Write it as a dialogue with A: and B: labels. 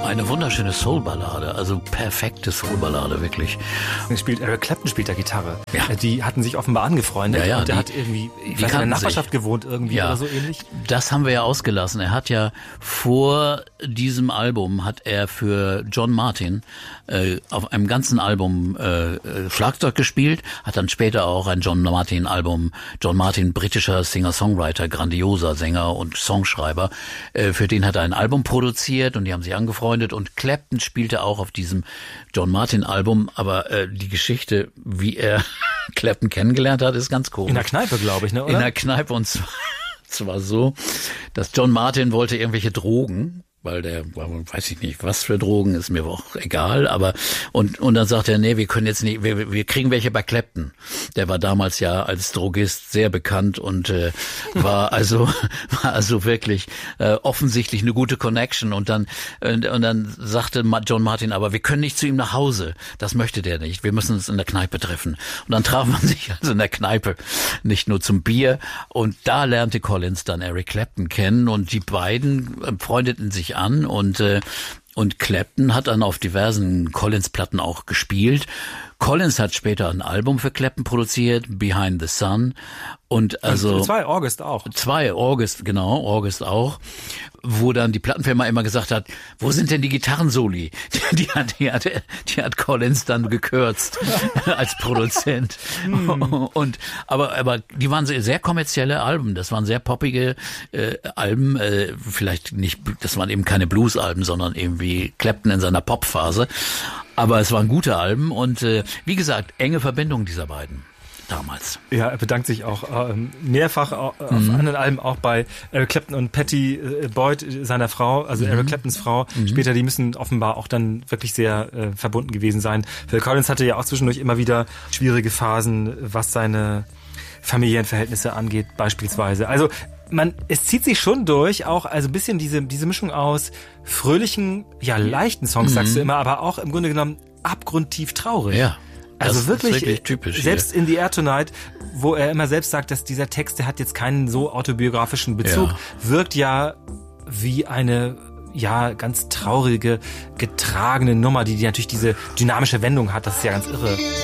A: Eine wunderschöne Soul-Ballade, also perfekte Soul-Ballade, wirklich.
B: Eric Clapton spielt da Gitarre.
A: Ja.
B: Die hatten sich offenbar angefreundet.
A: Ja,
B: und der hat irgendwie in der Nachbarschaft gewohnt irgendwie oder so ähnlich.
A: Das haben wir ja ausgelassen. Er hat ja vor diesem Album hat er für John Martyn auf einem ganzen Album Schlagzeug gespielt, hat dann später auch ein John Martyn Album, John Martyn, britischer Singer-Songwriter, grandioser Sänger und Songschreiber, für den hat er ein Album produziert und die haben sich angefreundet und Clapton spielte auch auf diesem John Martyn Album, aber die Geschichte, wie er Clapton kennengelernt hat, ist ganz komisch.
B: In der Kneipe, glaube ich, ne? Oder?
A: In der Kneipe, und zwar so, dass John Martyn wollte irgendwelche Drogen, weil der, weiß ich nicht, was für Drogen, ist mir auch egal, aber, und dann sagt er, nee, wir können jetzt nicht, wir kriegen welche bei Clapton. Der war damals ja als Drogist sehr bekannt und war also wirklich offensichtlich eine gute Connection und dann sagte John Martyn, aber wir können nicht zu ihm nach Hause. Das möchte der nicht. Wir müssen uns in der Kneipe treffen. Und dann traf man sich also in der Kneipe, nicht nur zum Bier, und da lernte Collins dann Eric Clapton kennen und die beiden freundeten sich an und Clapton hat dann auf diversen Collins-Platten auch gespielt. Collins hat später ein Album für Clapton produziert, Behind the Sun, und also
B: 2 August auch.
A: 2 August, genau, August auch, wo dann die Plattenfirma immer gesagt hat, wo sind denn die Gitarrensoli? Die hat Collins dann gekürzt als Produzent. Und aber die waren sehr kommerzielle Alben, das waren sehr poppige Alben, vielleicht nicht, das waren eben keine Blues-Alben, sondern irgendwie Clapton in seiner Popphase. Aber es waren gute Alben und wie gesagt, enge Verbindung dieser beiden damals.
B: Ja, er bedankt sich auch mehrfach auf anderen Alben, auch bei Eric Clapton und Patty Boyd, seiner Frau, also Eric Claptons Frau. Später, die müssen offenbar auch dann wirklich sehr verbunden gewesen sein. Phil Collins hatte ja auch zwischendurch immer wieder schwierige Phasen, was seine familiären Verhältnisse angeht, beispielsweise. Also es zieht sich schon durch, auch also ein bisschen diese Mischung aus fröhlichen, ja leichten Songs, sagst du immer, aber auch im Grunde genommen abgrundtief traurig.
A: Ja.
B: Also wirklich
A: typisch
B: selbst hier. In the Air Tonight, wo er immer selbst sagt, dass dieser Text, der hat jetzt keinen so autobiografischen Bezug, wirkt ja wie eine ganz traurige, getragene Nummer, die natürlich diese dynamische Wendung hat. Das ist ja ganz irre.